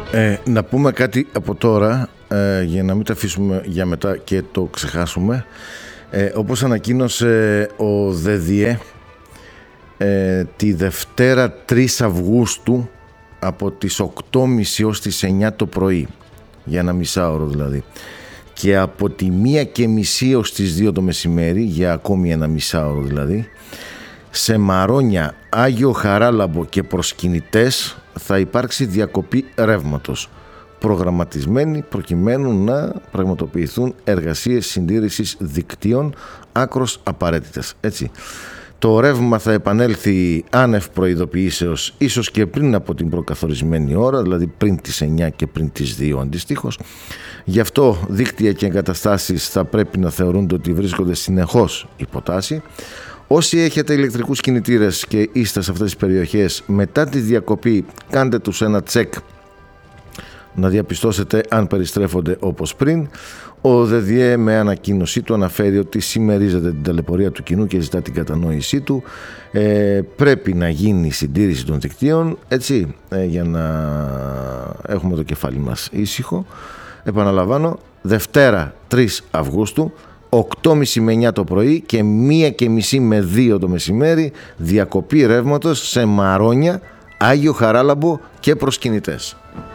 Να πούμε κάτι από τώρα για να μην τα αφήσουμε για μετά και το ξεχάσουμε. Όπως ανακοίνωσε ο ΔΔΕ τη Δευτέρα 3 Αυγούστου από τις 8.30 ως τις 9 το πρωί, για ένα μισάωρο δηλαδή, και από τη 1.30 ως τις 2 το μεσημέρι, για ακόμη ένα μισάωρο δηλαδή, σε Μαρόνια, Άγιο Χαράλαμπο και προσκυνητές θα υπάρξει διακοπή ρεύματος, προγραμματισμένη προκειμένου να πραγματοποιηθούν εργασίες συντήρησης δικτύων άκρως απαραίτητες. Έτσι. Το ρεύμα θα επανέλθει άνευ προειδοποιήσεως, ίσως και πριν από την προκαθορισμένη ώρα, δηλαδή πριν τις 9 και πριν τις 2 αντιστοίχως. Γι' αυτό δίκτυα και εγκαταστάσεις θα πρέπει να θεωρούνται ότι βρίσκονται συνεχώς υποτάση. Όσοι έχετε ηλεκτρικούς κινητήρες και είστε σε αυτές τις περιοχές, μετά τη διακοπή κάντε τους ένα τσεκ να διαπιστώσετε αν περιστρέφονται όπως πριν. Ο ΔΔΕ με ανακοίνωσή του αναφέρει ότι συμμερίζεται την ταλαιπωρία του κοινού και ζητά την κατανόησή του. Πρέπει να γίνει η συντήρηση των δικτύων, έτσι, για να έχουμε το κεφάλι μας ήσυχο. Επαναλαμβάνω, Δευτέρα 3 Αυγούστου, 8.30 με 9 το πρωί και 1.30 με 2 το μεσημέρι, διακοπή ρεύματος σε Μαρόνια, Άγιο Χαράλαμπο και προσκυνητές.